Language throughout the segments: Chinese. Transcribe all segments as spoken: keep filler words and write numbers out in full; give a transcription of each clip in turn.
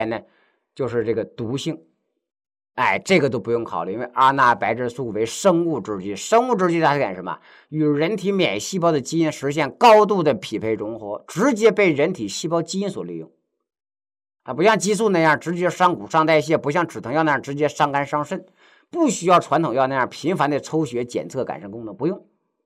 呢，就是这个毒性。哎，这个都不用考虑，因为阿那白质素为生物制剂，生物制剂它是干什么？与人体免疫细胞的基因实现高度的匹配融合，直接被人体细胞基因所利用。它不像激素那样直接伤骨伤代谢，不像止疼药那样直接伤肝伤肾，不需要传统药那样频繁的抽血检测改善功能，不用。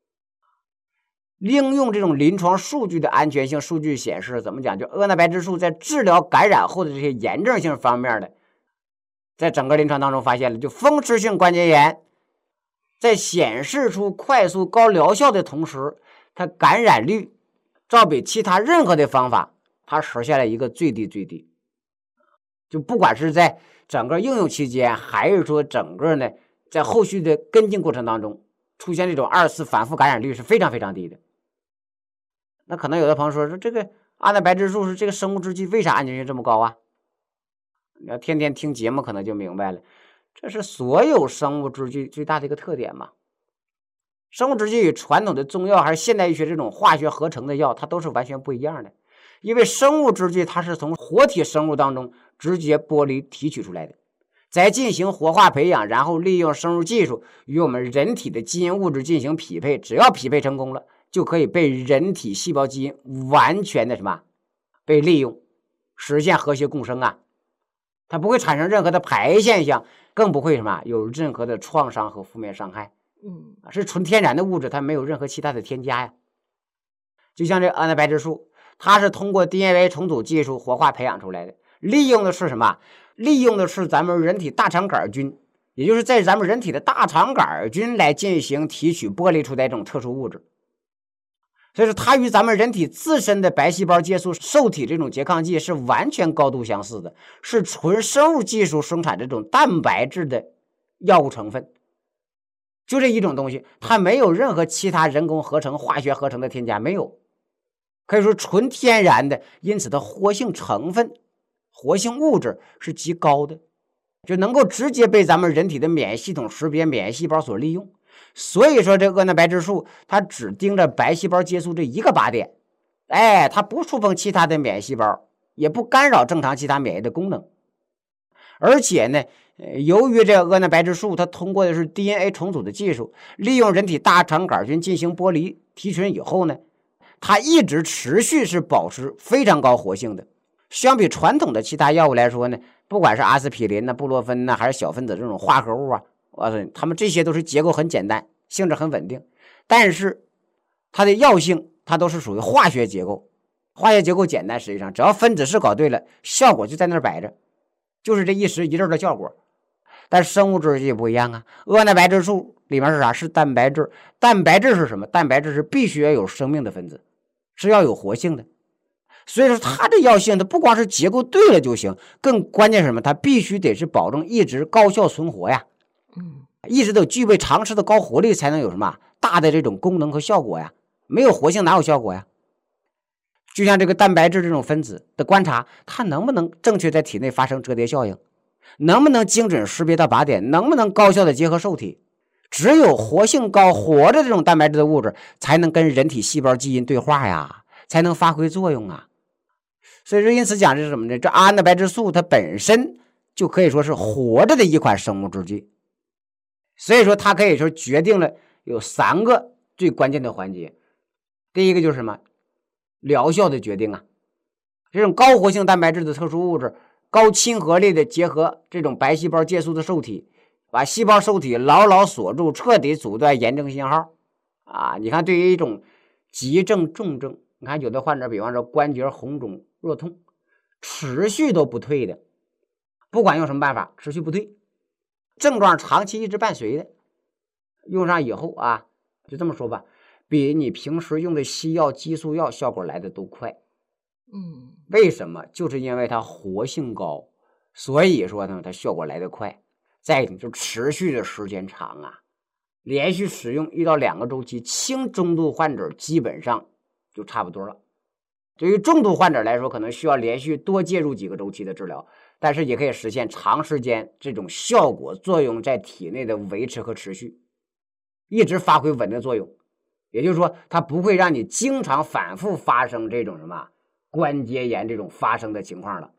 应用这种临床数据的安全性数据显示，怎么讲？就阿那白质素在治疗感染后的这些炎症性方面的，在整个临床当中发现了，就风湿性关节炎在显示出快速高疗效的同时，它感染率照比其他任何的方法，它实现了一个最低最低。就不管是在整个应用期间，还是说整个呢在后续的跟进过程当中，出现这种二次反复感染率是非常非常低的。那可能有的朋友说说这个阿那白质素是这个生物制剂，为啥安全性这么高啊？你要天天听节目可能就明白了，这是所有生物制剂最大的一个特点嘛。生物制剂与传统的中药还是现代医学这种化学合成的药，它都是完全不一样的。因为生物制剂它是从活体生物当中直接剥离提取出来的，再进行活化培养，然后利用生物技术与我们人体的基因物质进行匹配，只要匹配成功了，就可以被人体细胞基因完全的什么被利用，实现和谐共生啊。它不会产生任何的排现象，更不会什么有任何的创伤和负面伤害。 嗯， 是纯天然的物质，它没有任何其他的添加呀。就像这阿那白质素，它是通过 D N A 重组技术活化培养出来的，利用的是什么？利用的是咱们人体大肠杆菌，也就是在咱们人体的大肠杆菌来进行提取剥离出来这种特殊物质。所以说它与咱们人体自身的白细胞介素受体这种拮抗剂是完全高度相似的，是纯生物技术生产这种蛋白质的药物成分。就这一种东西，它没有任何其他人工合成化学合成的添加，没有，可以说纯天然的，因此它活性成分活性物质是极高的，就能够直接被咱们人体的免疫系统识别免疫细胞所利用。所以说这阿那白质素它只盯着白细胞介素这一个靶点，哎，它不触碰其他的免疫细胞，也不干扰正常其他免疫的功能。而且呢由于这个阿那白质素它通过的是 D N A 重组的技术，利用人体大肠杆菌进行剥离提纯以后呢，它一直持续是保持非常高活性的。相比传统的其他药物来说呢，不管是阿司匹林呢、布洛芬呢，还是小分子这种化合物啊，我告诉你，它们这些都是结构很简单，性质很稳定，但是它的药性它都是属于化学结构，化学结构简单，实际上只要分子式搞对了，效果就在那儿摆着，就是这一时一阵的效果。但生物制剂不一样啊，阿那白质素里面是啥？是蛋白质。蛋白质是什么？蛋白质是必须要有生命的分子，是要有活性的。所以说它的药性它不光是结构对了就行，更关键是什么？它必须得是保证一直高效存活呀， 嗯， 一直都具备长时的高活力，才能有什么大的这种功能和效果呀。没有活性哪有效果呀？就像这个蛋白质这种分子的观察，它能不能正确在体内发生折叠效应，能不能精准识别到靶点，能不能高效的结合受体，只有活性高活着这种蛋白质的物质才能跟人体细胞基因对话呀，才能发挥作用啊。所以说因此讲是什么呢？这阿那白质素它本身就可以说是活着的一款生物制剂，所以说它可以说决定了有三个最关键的环节。第一个就是什么？疗效的决定啊，这种高活性蛋白质的特殊物质高亲和力的结合这种白细胞介素的受体，把细胞受体牢牢锁住，彻底阻断炎症信号啊！你看对于一种急症重症，你看有的患者比方说关节红肿热痛持续都不退的，不管用什么办法持续不退，症状长期一直伴随的，用上以后啊，就这么说吧，比你平时用的西药激素药效果来的都快。 嗯， 为什么？就是因为它活性高，所以说呢它效果来得快，再一个就持续的时间长啊，连续使用一到两个周期，轻中度患者基本上就差不多了。对于重度患者来说，可能需要连续多介入几个周期的治疗，但是也可以实现长时间这种效果作用在体内的维持和持续，一直发挥稳定作用。也就是说它不会让你经常反复发生这种什么关节炎这种发生的情况了。